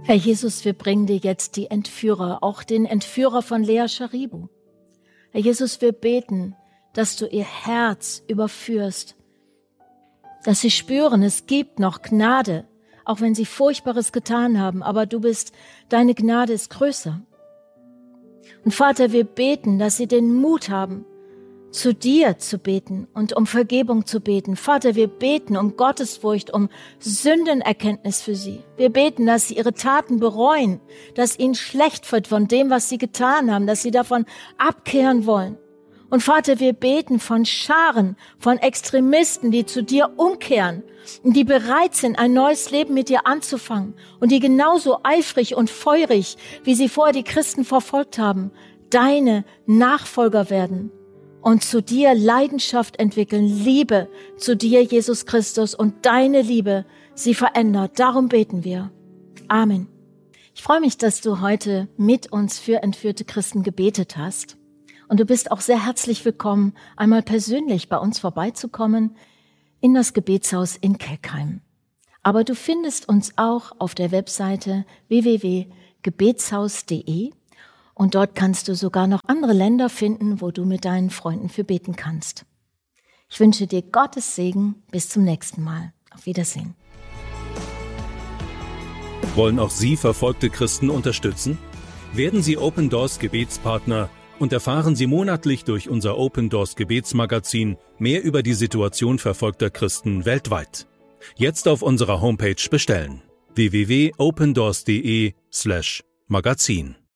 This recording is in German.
Herr Jesus, wir bringen dir jetzt die Entführer, auch den Entführer von Lea Sharibu. Herr Jesus, wir beten, dass du ihr Herz überführst, dass sie spüren, es gibt noch Gnade, auch wenn sie Furchtbares getan haben, aber deine Gnade ist größer. Und Vater, wir beten, dass sie den Mut haben, zu dir zu beten und um Vergebung zu beten. Vater, wir beten um Gottesfurcht, um Sündenerkenntnis für sie. Wir beten, dass sie ihre Taten bereuen, dass ihnen schlecht wird von dem, was sie getan haben, dass sie davon abkehren wollen. Und Vater, wir beten von Scharen, von Extremisten, die zu dir umkehren und die bereit sind, ein neues Leben mit dir anzufangen und die genauso eifrig und feurig, wie sie vorher die Christen verfolgt haben, deine Nachfolger werden und zu dir Leidenschaft entwickeln, Liebe zu dir, Jesus Christus, und deine Liebe sie verändert. Darum beten wir. Amen. Ich freue mich, dass du heute mit uns für entführte Christen gebetet hast. Und du bist auch sehr herzlich willkommen, einmal persönlich bei uns vorbeizukommen in das Gebetshaus in Kelkheim. Aber du findest uns auch auf der Webseite www.gebetshaus.de und dort kannst du sogar noch andere Länder finden, wo du mit deinen Freunden für beten kannst. Ich wünsche dir Gottes Segen. Bis zum nächsten Mal. Auf Wiedersehen. Wollen auch Sie verfolgte Christen unterstützen? Werden Sie Open Doors Gebetspartner und erfahren Sie monatlich durch unser Open Doors Gebetsmagazin mehr über die Situation verfolgter Christen weltweit. Jetzt auf unserer Homepage bestellen: www.opendoors.de/magazin.